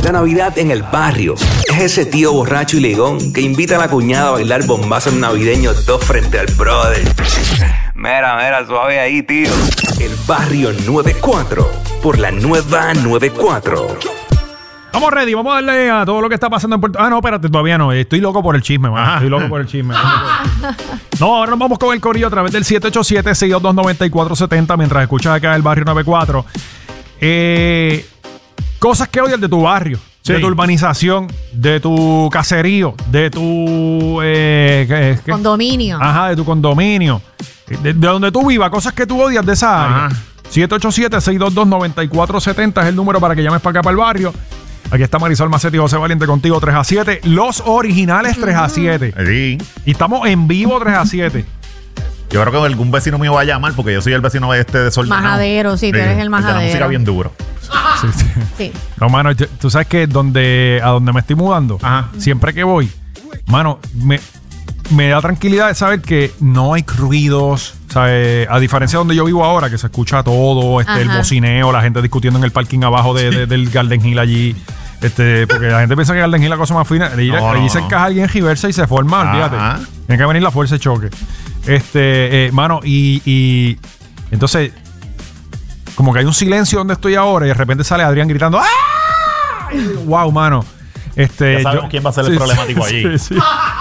La Navidad en el barrio es ese tío borracho y ligón que invita a la cuñada a bailar bombazos navideños dos frente al brother. Mira, suave ahí, tío. El Barrio 94, por la nueva 94. Vamos ready, vamos a darle a todo lo que está pasando en Puerto... Ah, no, espérate, todavía no. Estoy loco por el chisme, man. Estoy loco por el chisme. No, ahora nos vamos con el corillo a través del 787-622-9470 mientras escuchas acá el Barrio 94. Cosas que odias de tu barrio, de tu urbanización, de tu caserío, de tu... condominio. Ajá, de tu condominio. De donde tú vivas, cosas que tú odias de esa área. 787-622-9470 es el número para que llames para acá para el barrio. Aquí está Marisol Macetti y José Valiente contigo 3 a 7. Los originales 3 a 7. Sí. Y estamos en vivo 3 a 7. Yo creo que algún vecino mío va a llamar porque yo soy el vecino desordenado. Majadero, sí, tú eres el majadero. De la música bien duro. Sí. No, mano, tú sabes que a donde me estoy mudando, siempre que voy, mano, me da tranquilidad de saber que no hay ruidos, ¿sabes? A diferencia de donde yo vivo ahora, que se escucha todo, el bocineo, la gente discutiendo en el parking abajo del Garden Hill allí. Porque la gente piensa que Garden Hill es la cosa más fina. Allí se encaja alguien en reversa y se forma, olvídate. Tiene que venir la fuerza de choque. Mano, y entonces, como que hay un silencio donde estoy ahora y de repente sale Adrián gritando ¡ah! ¡Wow, mano! Ya sabemos quién va a ser el problemático allí. Sí.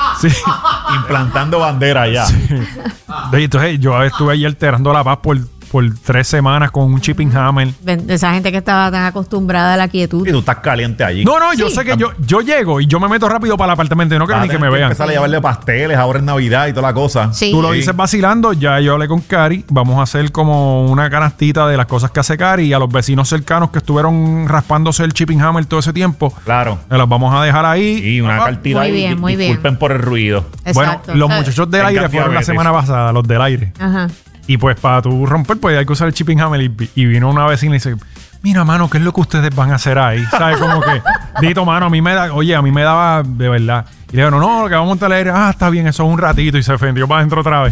Implantando bandera allá. Sí. Entonces, yo estuve ahí alterando la paz por 3 semanas con un chipping hammer. De esa gente que estaba tan acostumbrada a la quietud. Y tú estás caliente allí. No, yo sé que yo llego y yo me meto rápido para el apartamento y no quiero ni que me vean. Empezar a llevarle pasteles ahora en Navidad y toda la cosa. Sí. Tú lo dices vacilando, ya yo hablé con Cari. Vamos a hacer como una canastita de las cosas que hace Cari y a los vecinos cercanos que estuvieron raspándose el chipping hammer todo ese tiempo. Claro. Las vamos a dejar ahí. Y una cartita muy bien, muy bien. Disculpen por el ruido. Exacto. Bueno, los muchachos del aire fueron la semana pasada, los del aire. Ajá. Y pues para tú romper, pues hay que usar el chipping hammer. Y vino una vecina y dice, mira, mano, ¿qué es lo que ustedes van a hacer ahí? ¿Sabes? Como que, Dito, mano, a mí me daba de verdad. Y le digo, no, lo que vamos a montar al aire, está bien, eso es un ratito. Y se ofendió para adentro otra vez.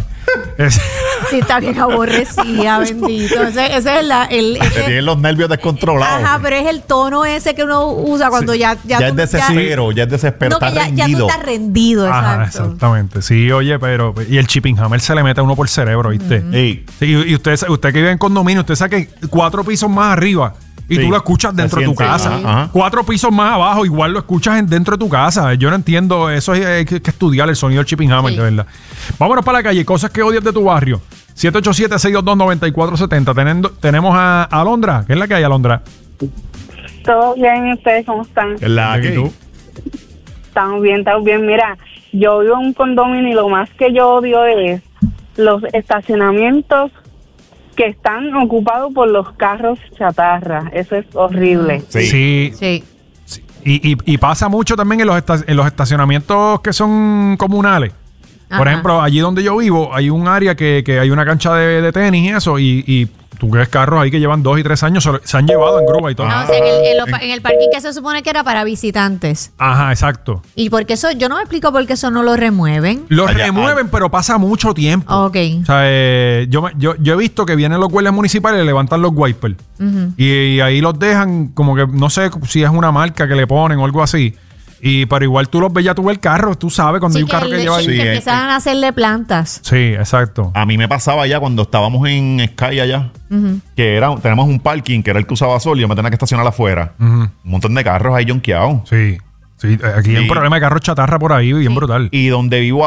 Sí, está bien aborrecida, bendito. Ese es Te tienen los nervios descontrolados. Ajá, pero es el tono ese que uno usa cuando ya es desespero, ya es desespero. No, está que ya tú estás rendido, Ajá, exacto. exactamente. Sí, oye, pero... Y el chipping hammer se le mete a uno por el cerebro, ¿viste? Sí, y usted que vive en condominio, usted sabe que 4 pisos más arriba... Y tú lo escuchas dentro de tu casa. 4 pisos más abajo, igual lo escuchas dentro de tu casa. Yo no entiendo. Eso hay que estudiar el sonido del chipping hammer, de verdad. Vámonos para la calle. Cosas que odias de tu barrio. 787-622-9470. Tenemos a Alondra. ¿Qué es la que hay, Alondra? Todo bien, ¿ustedes cómo están? ¿Y tú? Estamos bien. Mira, yo vivo en un condominio y lo más que yo odio es los estacionamientos que están ocupados por los carros chatarra. Eso es horrible. Sí. Y pasa mucho también en los estacionamientos que son comunales. Por ejemplo, allí donde yo vivo hay un área que hay una cancha de tenis y eso, y tú ves carros ahí que llevan 2 y 3 años, se han llevado en grúa y todo. No, o sea, en el parking que se supone que era para visitantes. Ajá, exacto. Y porque eso, yo no me explico por qué eso no lo remueven. Lo remueven, pero pasa mucho tiempo. Ok. O sea, yo he visto que vienen los guardias municipales y levantan los wipers. Y ahí los dejan como que, no sé si es una marca que le ponen o algo así. Pero igual tú los ves, ya tú ves el carro, tú sabes cuando hay un carro que lleva ahí. Que empiezan a hacerle plantas. Sí, exacto. A mí me pasaba ya cuando estábamos en Sky allá, que tenemos un parking que era el que usaba Sol y yo me tenía que estacionar afuera. Un montón de carros ahí jonqueados. Sí, aquí hay un problema de carros chatarra por ahí bien brutal. Y donde vivo